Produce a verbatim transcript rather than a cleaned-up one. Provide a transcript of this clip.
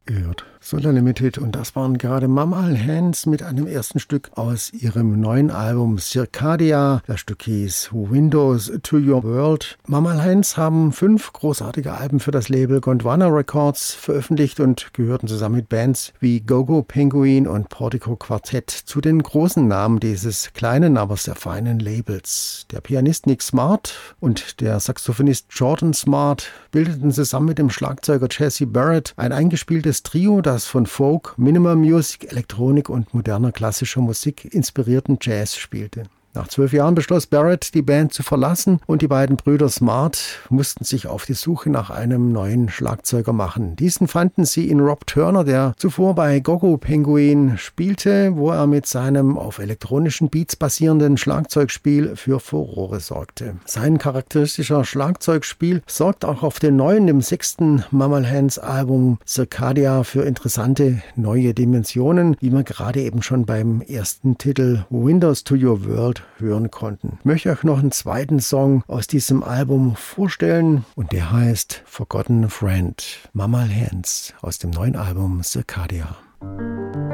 gehört. Solar Limited, und das waren gerade Mammal Hands mit einem ersten Stück aus ihrem neuen Album Circadia. Das Stück hieß Windows to Your World. Mammal Hands haben fünf großartige Alben für das Label Gondwana Records veröffentlicht und gehörten zusammen mit Bands wie Gogo Penguin und Portico Quartet zu den großen Namen dieses kleinen, aber sehr feinen Labels. Der Pianist Nick Smart und der Saxophonist Jordan Smart bildeten zusammen mit dem Schlagzeuger Jesse Barrett ein eingespieltes Trio, das von Folk, Minimal Music, Elektronik und moderner klassischer Musik inspirierten Jazz spielte. Nach zwölf Jahren beschloss Barrett, die Band zu verlassen, und die beiden Brüder Smart mussten sich auf die Suche nach einem neuen Schlagzeuger machen. Diesen fanden sie in Rob Turner, der zuvor bei Gogo Penguin spielte, wo er mit seinem auf elektronischen Beats basierenden Schlagzeugspiel für Furore sorgte. Sein charakteristischer Schlagzeugspiel sorgt auch auf dem neuen, dem sechsten Mammal Hands Album Circadia für interessante neue Dimensionen, wie wir gerade eben schon beim ersten Titel Windows to Your World hören konnten. Ich möchte euch noch einen zweiten Song aus diesem Album vorstellen, und der heißt Forgotten Friend. Mammal Hands aus dem neuen Album Circadia.